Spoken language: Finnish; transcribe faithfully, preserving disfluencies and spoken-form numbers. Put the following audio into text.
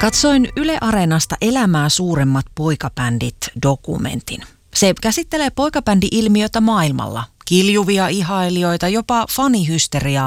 Katsoin Yle Areenasta Elämää suuremmat poikabändit -dokumentin. Se käsittelee poikabändi-ilmiötä maailmalla. Kiljuvia ihailijoita, jopa fanihysteriaa